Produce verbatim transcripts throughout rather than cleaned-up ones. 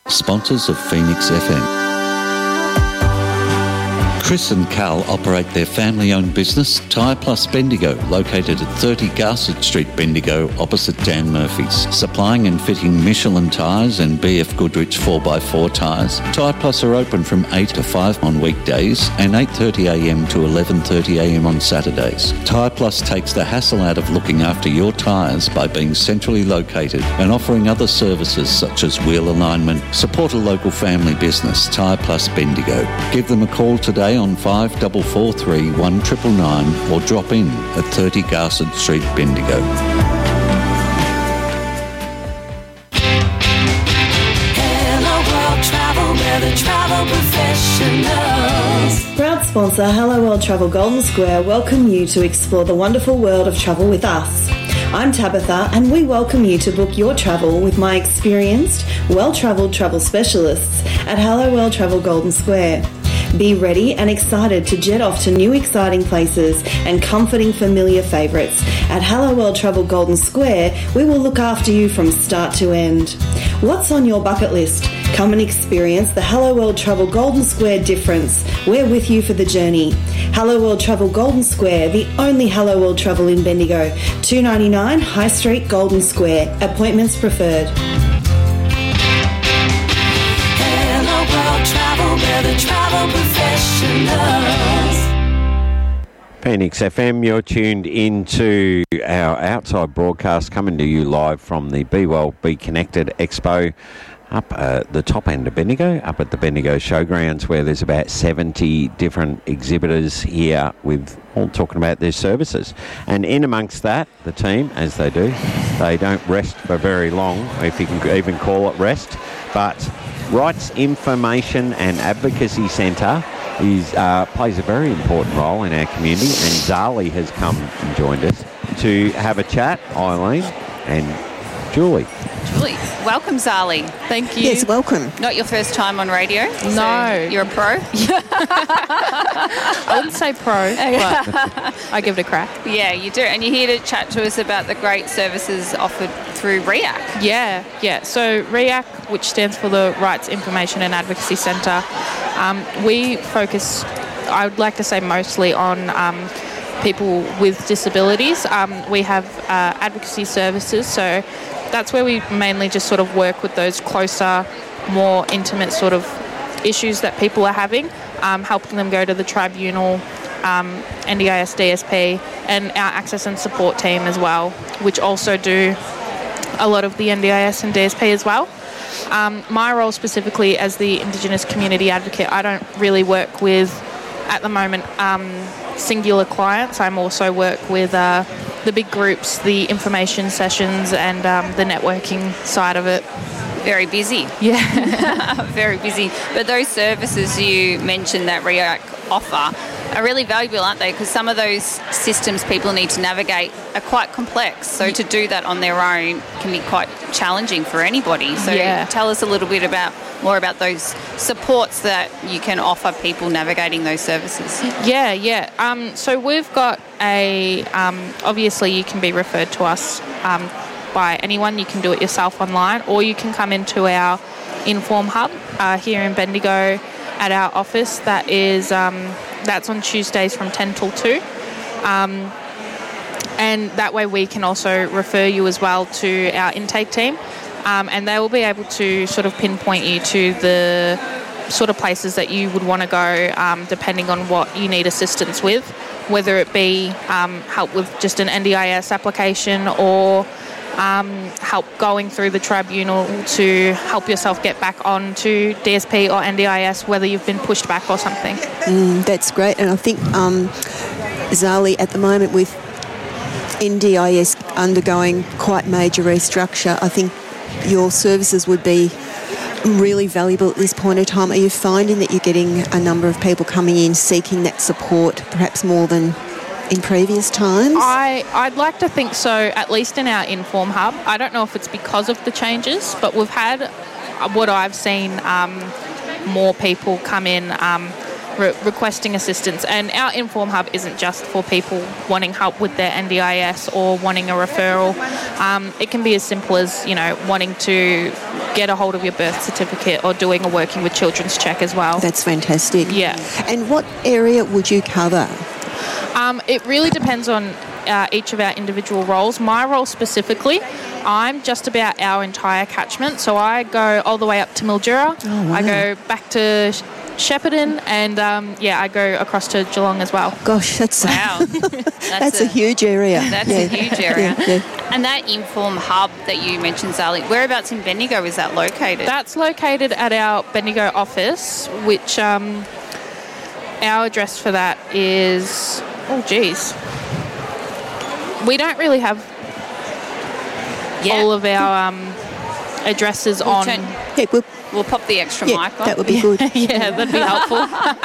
Sponsors of Phoenix F M. Chris and Carl operate their family-owned business, Tyre Plus Bendigo, located at thirty Garsett Street, Bendigo, opposite Dan Murphy's. Supplying and fitting Michelin tyres and B F Goodrich four by four tyres, Tyre Plus are open from eight to five on weekdays and eight thirty a m to eleven thirty a m on Saturdays. Tyre Plus takes the hassle out of looking after your tyres by being centrally located and offering other services such as wheel alignment. Support a local family business, Tyre Plus Bendigo. Give them a call today on five four four three, one nine nine nine or drop in at thirty Garsett Street, Bendigo. Hello World Travel, we're the travel professionals. Proud sponsor Hello World Travel Golden Square welcome you to explore the wonderful world of travel with us. I'm Tabitha and we welcome you to book your travel with my experienced, well-travelled travel specialists at Hello World Travel Golden Square. Be ready and excited to jet off to new exciting places and comforting familiar favourites. At Hello World Travel Golden Square, we will look after you from start to end. What's on your bucket list? Come and experience the Hello World Travel Golden Square difference. We're with you for the journey. Hello World Travel Golden Square, the only Hello World Travel in Bendigo. two ninety-nine High Street, Golden Square. Appointments preferred. Travel, we're the travel professionals. Phoenix F M, you're tuned into our outside broadcast coming to you live from the Be Well, Be Connected Expo up uh, the top end of Bendigo, up at the Bendigo Showgrounds, where there's about seventy different exhibitors here with all talking about their services. And in amongst that, the team, as they do, they don't rest for very long, if you can even call it rest, but Rights Information and Advocacy Centre is uh, plays a very important role in our community, and Zali has come and joined us to have a chat, Eileen and Julie. Julie, welcome Zali. Thank you. Yes, welcome. Not your first time on radio? No. So you're a pro? I wouldn't say pro, but I give it a crack. Yeah, you do. And you're here to chat to us about the great services offered through R I A C. Yeah, yeah. So R I A C, which stands for the Rights Information and Advocacy Centre, um, we focus, I would like to say, mostly on um, people with disabilities. Um, we have uh, advocacy services, so that's where we mainly just sort of work with those closer, more intimate sort of issues that people are having, um, helping them go to the tribunal, um, N D I S, D S P, and our access and support team as well, which also do a lot of the N D I S and D S P as well. Um, my role specifically as the Indigenous Community Advocate, I don't really work with, at the moment, um, singular clients. I also work with uh, the big groups, the information sessions, and um, the networking side of it. Very busy. Yeah. Very busy. But those services you mentioned that R I A C offer are really valuable, aren't they? Because some of those systems people need to navigate are quite complex. So to do that on their own can be quite challenging for anybody. So yeah. Tell us a little bit about more about those supports that you can offer people navigating those services. Yeah, yeah. Um, so we've got a, um, obviously you can be referred to us um, by anyone. You can do it yourself online, or you can come into our Inform Hub uh, here in Bendigo at our office. That is, um, that's on Tuesdays from ten till two. Um, and that way we can also refer you as well to our intake team. Um, and they will be able to sort of pinpoint you to the sort of places that you would want to go, um, depending on what you need assistance with, whether it be um, help with just an N D I S application, or um, help going through the tribunal to help yourself get back onto D S P or N D I S, whether you've been pushed back or something. Mm, that's great. And I think, um, Zali, at the moment with N D I S undergoing quite major restructure, I think your services would be really valuable at this point in time. Are you finding that you're getting a number of people coming in seeking that support, perhaps more than in previous times? I, I'd like to think so, at least in our Inform Hub. I don't know if it's because of the changes, but we've had, what I've seen, um, more people come in um, re- requesting assistance. And our Inform Hub isn't just for people wanting help with their N D I S or wanting a referral. Um, it can be as simple as, you know, wanting to get a hold of your birth certificate or doing a Working with Children's check as well. That's fantastic. Yeah. And what area would you cover? Um, it really depends on uh, each of our individual roles. My role specifically, I'm just about our entire catchment. So I go all the way up to Mildura. Oh, wow. I go back to Sh- Shepparton, and um, yeah, I go across to Geelong as well. Gosh, that's Wow. that's, That's a, a- huge area. That's Yeah. a huge area. Yeah, yeah. And that Inform Hub that you mentioned, Zali, whereabouts in Bendigo is that located? That's located at our Bendigo office, which um, our address for that is, oh geez, we don't really have yeah. all of our um, addresses We'll on. turn- Yeah, we'll, We'll pop the extra yeah, mic on. that would be good. Yeah, that'd be helpful.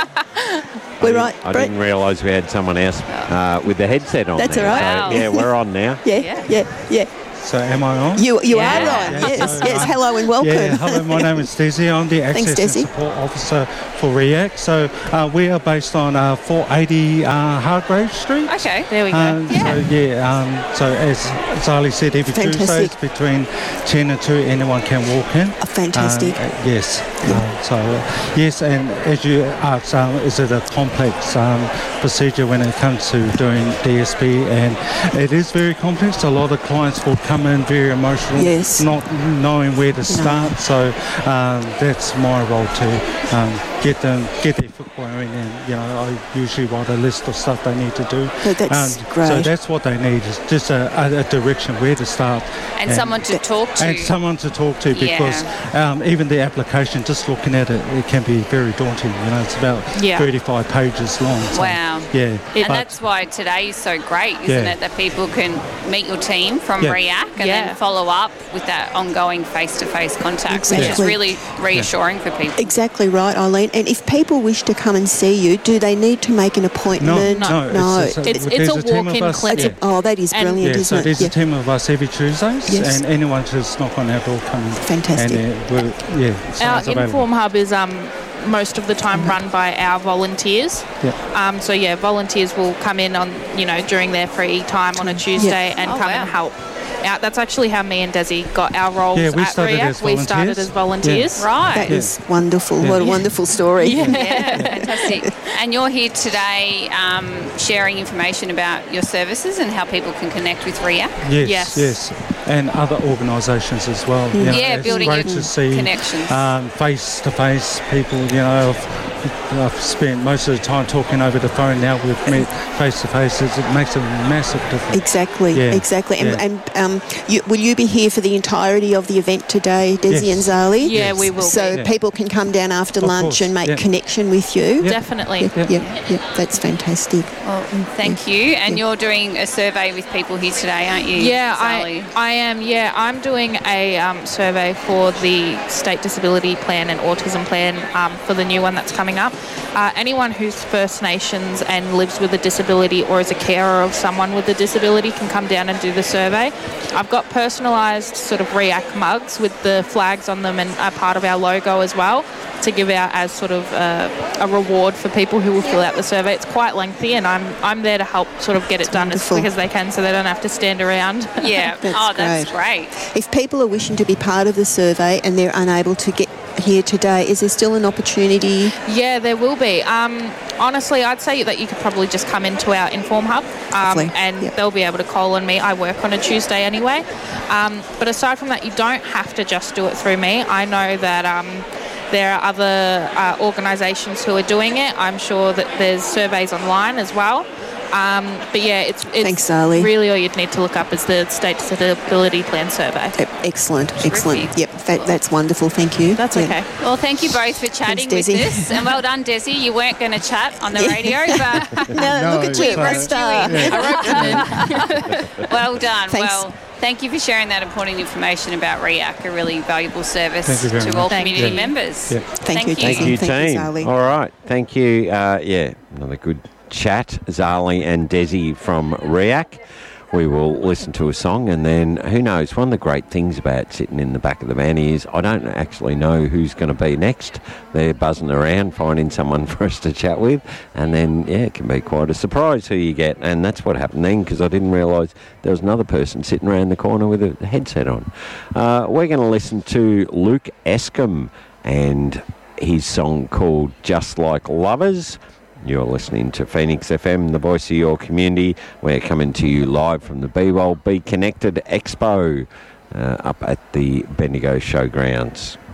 We're right, I Brett. didn't realise we had someone else uh, with the headset on. That's there. all right. Wow. So, yeah, we're on now. Yeah, Yeah. yeah, yeah. So am I on? You you Yeah. are right. Yeah, Yes, so, yes. uh, Hello and welcome. Yeah, hello, my name is Desi. I'm the Thanks, Access Desi. and Support Officer for REACT. So uh, we are based on uh, four eighty uh, Hargrave Street. Okay. There we go. Um, Yeah. So yeah, um, so as Zali said, every Fantastic. Tuesdays between ten and two, anyone can walk in. Oh, fantastic. Um, uh, yes. Uh, so uh, yes, and as you asked, um, is it a complex um, procedure when it comes to doing D S P? And it is very complex. A lot of clients will come in very emotional, Yes. not knowing where to start. So um, that's my role to um, get them get their foot going, and you know I usually write a list of stuff they need to do. So that's Um, great. So that's what they need, is just a, a, a direction where to start. And someone to talk to. And someone to talk to, because um, even the application, just looking at it, it can be very daunting. You know, it's about Yeah. thirty-five pages long. So, Wow. Yeah. And but- that's why today is so great, isn't Yeah. it? That people can meet your team from Yeah. REACT and Yeah. then follow up with that ongoing face-to-face contact, which is Exactly. really reassuring for people. Exactly right, Eileen. And if people wish to come and see you, do they need to make an No, appointment? no, No. It's, It's- it's there's a team of walk-in us- clinic. Yeah. Oh, that is And- brilliant, Yeah, isn't so it? there's Yeah. a team of us every Tuesdays, Yes. and anyone just knock on our door, come in. Fantastic. And uh, we're, yeah, so Our it's available. Inform Hub is um, most of the time run by our volunteers. Yeah. Um, so yeah, volunteers will come in on, you know, during their free time on a Tuesday and Oh, come wow. and help. Out. That's actually how me and Desi got our roles Yeah, we at started REACT. as We started volunteers. as volunteers. Right. That Yeah. is wonderful. Yeah. What a wonderful story. Yeah, fantastic. And you're here today um, sharing information about your services and how people can connect with REACT. Yes, Yes. yes, and other organisations as well. You know, Yeah, it's building great your to see connections. um, face-to-face people. You know, I've, I've spent most of the time talking over the phone. Now we've met face-to-face. It makes a massive difference. Exactly, Yeah, exactly. And, yeah. and um, you, will you be here for the entirety of the event today, Desi Yes. and Zali? Yeah, we will So be. Yeah. people can come down after Of lunch course, and make yeah. connection with you. Yeah. Definitely. Yeah, yeah, yeah, that's fantastic. Well, thank you. And you're doing a survey with people here today, aren't you? Yeah, Sally? I, I am. Yeah, I'm doing a um, survey for the State Disability Plan and Autism Plan um, for the new one that's coming up. Uh, anyone who's First Nations and lives with a disability or is a carer of someone with a disability can come down and do the survey. I've got personalised sort of REACT mugs with the flags on them and a part of our logo as well to give out as sort of uh, a reward for people who will fill out the survey. It's quite lengthy and I'm I'm there to help sort of get it done wonderful. as quick as they can so they don't have to stand around. Yeah. That's oh, that's great. great. If people are wishing to be part of the survey and they're unable to get here today, is there still an opportunity? Yeah, there will be. Um, honestly, I'd say that you could probably just come into our Inform Hub um, Lovely. and Yep. they'll be able to call on me. I work on a Tuesday anyway. Um, but aside from that, you don't have to just do it through me. I know that um, there are other uh, organisations who are doing it. I'm sure that there's surveys online as well. Um, but yeah, it's, it's Thanks, Sally. really all you'd need to look up is the State Disability Plan survey. E- Excellent, excellent. Terrific. Yep, that, that's wonderful. Thank you. That's Yeah. okay. Well, thank you both for chatting with Desi. this. And well done, Desi. You weren't going to chat on the radio, but No, No, look at you, it's all rock right. star. well done. Thanks. Well, thank you for sharing that important information about REACT, a really valuable service Thank you very to all much. Thank community you. members. Yeah. Thank you, Thank Desi. you, Thank you, team. Zali. All right. Thank you. Uh, yeah, another good chat. Zali and Desi from REACT. we will listen to a song, and then who knows, one of the great things about sitting in the back of the van is I don't actually know who's going to be next. They're buzzing around finding someone for us to chat with, and then yeah, it can be quite a surprise who you get, and that's what happened then, because I didn't realise there was another person sitting around the corner with a headset on. Uh, we're going to listen to Luke Escombe and his song called Just Like Lovers. You're listening to Phoenix F M, the voice of your community. We're coming to you live from the Be Well Be Connected Expo uh, up at the Bendigo Showgrounds.